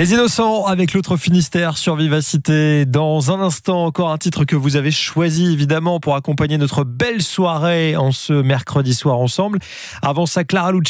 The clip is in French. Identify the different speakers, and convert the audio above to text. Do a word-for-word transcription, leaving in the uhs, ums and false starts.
Speaker 1: Les Innocents avec l'autre Finistère sur Vivacité. Dans un instant, encore un titre que vous avez choisi évidemment pour accompagner notre belle soirée en ce mercredi soir ensemble. Avant ça, Clara Lucia.